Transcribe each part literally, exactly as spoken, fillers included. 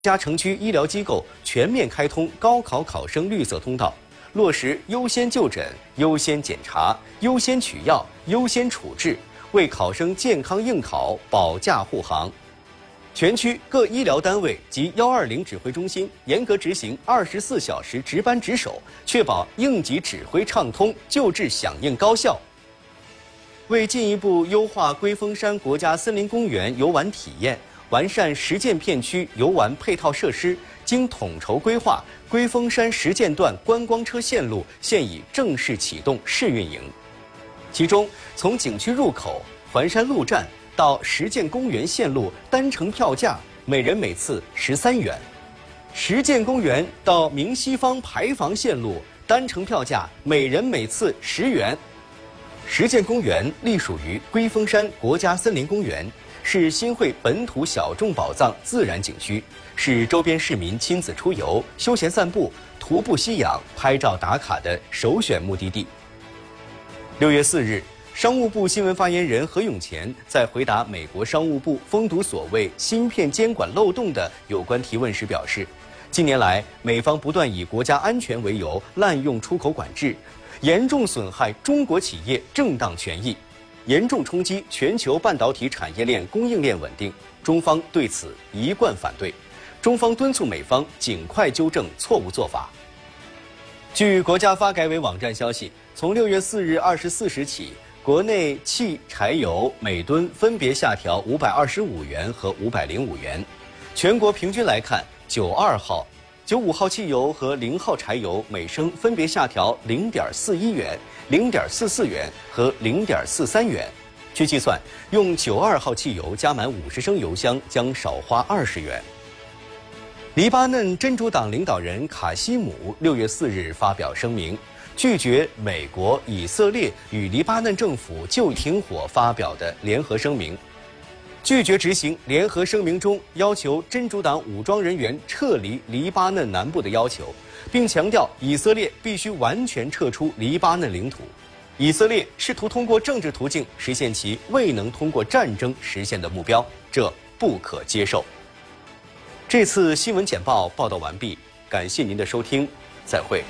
家城区医疗机构全面开通高考考生绿色通道，落实优先就诊、优先检查、优先取药、优先处置，为考生健康应考保驾护航。全区各医疗单位及幺二零指挥中心严格执行二十四小时值班值守，确保应急指挥畅通、救治响应高效。为进一步优化龟峰山国家森林公园游玩体验，完善实践片区游玩配套设施，经统筹规划，龟峰山实践段观光车线路现已正式启动试运营。其中，从景区入口环山路站到实践公园线路单程票价每人每次十三元，实践公园到明西方牌坊线路单程票价每人每次十元。实践公园隶属于龟峰山国家森林公园，是新会本土小众宝藏自然景区，是周边市民亲子出游、休闲散步、徒步吸氧、拍照打卡的首选目的地。六月四日，商务部新闻发言人何永乾在回答美国商务部封堵所谓芯片监管漏洞的有关提问时表示，近年来美方不断以国家安全为由滥用出口管制，严重损害中国企业正当权益，严重冲击全球半导体产业链供应链稳定。中方对此一贯反对，中方敦促美方尽快纠正错误做法。据国家发改委网站消息，从六月四日二十四时起，国内汽柴油每吨分别下调五百二十五元和五百零五元。全国平均来看，九二号、九五号汽油和零号柴油每升分别下调零点四一元、零点四四元和零点四三元。据计算，用九二号汽油加满五十升油箱将少花二十元。黎巴嫩真主党领导人卡西姆六月四日发表声明，拒绝美国、以色列与黎巴嫩政府就停火发表的联合声明，拒绝执行联合声明中要求真主党武装人员撤离黎巴嫩南部的要求，并强调以色列必须完全撤出黎巴嫩领土。以色列试图通过政治途径实现其未能通过战争实现的目标，这不可接受。这次新闻简报报道完毕，感謝您的收聽，再會。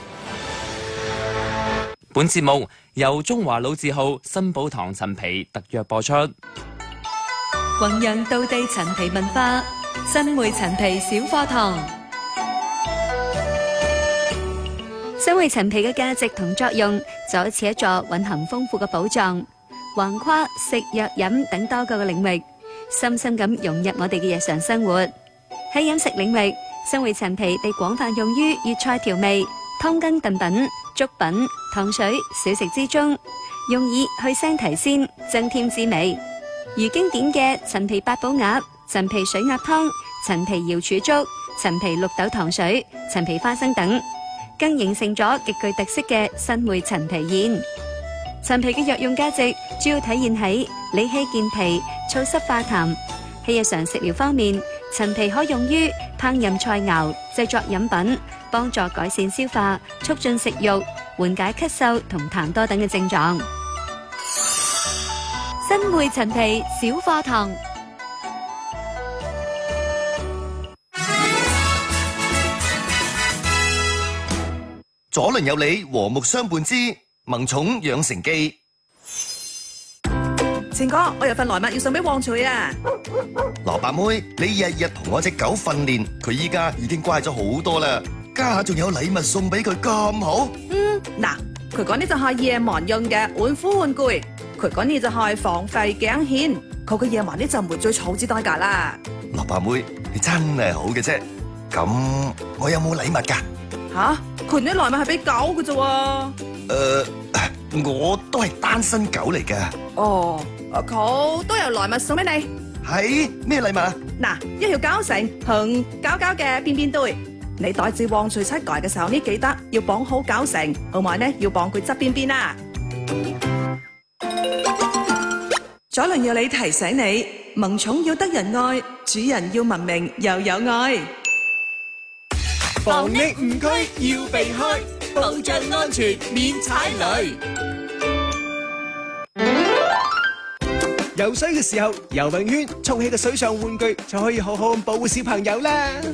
本節目由中華老字號新寶堂陳皮特約播出。 弘揚道地陳皮文化，新會陳皮小課堂。新會陳皮嘅價值同作用就好似一座蘊含豐富嘅寶藏，橫跨食藥飲等多個嘅領域，深深咁融入我哋嘅日常生活。喺飲食領域，新會陳皮被廣泛用於粵菜調味、湯羹燉品、粥品、糖水、小食之中，用以去腥提鮮，增添滋味。如經典嘅陳皮八寶鴨、陳皮水鴨湯、陳皮瑤柱粥、陳皮綠豆糖水、陳皮花生等，更形成咗極具特色嘅新會陳皮宴。陳皮嘅藥用價值主要體現喺理氣健脾、燥濕化痰。喺日常食療方面，陳皮可用於烹飪菜肴、製作飲品，幫助改善消化、促進食慾、緩解咳嗽同痰多等嘅症狀。新會陳皮小課堂。 左鄰右里和睦相伴之萌寵養成記。 前哥，我有份來物要送俾旺財啊！ 羅伯妹，你日日同我隻狗訓練，佢依家已經乖咗好多啦，家下仲有禮物送俾佢咁好。 嗯，嗱，佢講呢就係夜晚用嘅玩夫玩具，佢講呢就係防吠頸線，佢嘅夜晚呢就唔會再儲之代價啦。 羅伯妹，你真係好嘅啫。咁我有冇禮物㗎？ 吓，佢啲來物係俾狗嘅啫喎。 誒，我都係單身狗嚟㗎。 哦。佢都有來物送俾你， 係咩禮物啊？ 嗱，一條膠繩同膠膠嘅邊邊堆，你袋住旺財七蓋嘅時候呢，記得要綁好膠繩，同埋呢要綁佢側邊邊啦。左鄰右里提醒你，萌寵要得人愛，主人要文明又有愛。 防疫誤區要避開，保障安全免踩雷。 游水嘅時候，游泳圈、充氣嘅水上玩具就可以好好咁保護小朋友啦。